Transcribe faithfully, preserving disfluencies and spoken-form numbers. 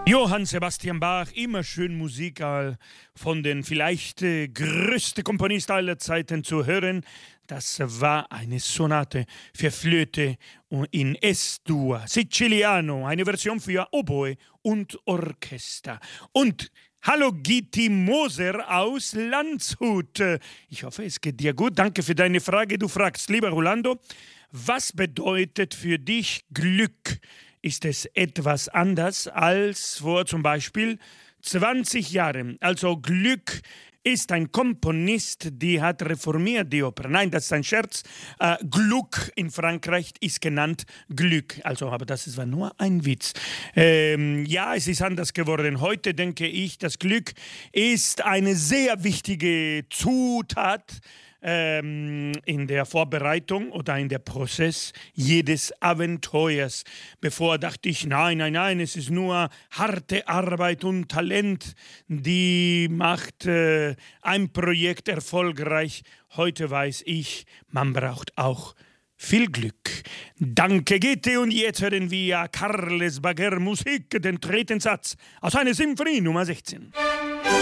Johann Sebastian Bach, immer schön Musik von den vielleicht äh, größten Komponist aller Zeiten zu hören. Das war eine Sonate für Flöte in Es-Dur, Siciliano, eine Version für Oboe und Orchester. Und hallo Gitti Moser aus Landshut. Ich hoffe, es geht dir gut. Danke für deine Frage. Du fragst, lieber Rolando, was bedeutet für dich Glück? Ist es etwas anders als vor zum Beispiel zwanzig Jahren? Also Glück ist ein Komponist, die hat reformiert die Oper. Nein, das ist ein Scherz. Äh, Gluck in Frankreich ist genannt Glück. Also, aber das war nur ein Witz. Ähm, ja, es ist anders geworden. Heute denke ich, das Glück ist eine sehr wichtige Zutat ähm, in der Vorbereitung oder in der Prozess jedes Abenteuers. Bevor dachte ich, nein, nein, nein, es ist nur harte Arbeit und Talent, die macht äh, ein Projekt erfolgreich. Heute weiß ich, man braucht auch viel Glück. Danke, Gitti. Und jetzt hören wir Carles Baguer Musik, den dritten Satz aus einer Symphonie Nummer sechzehn.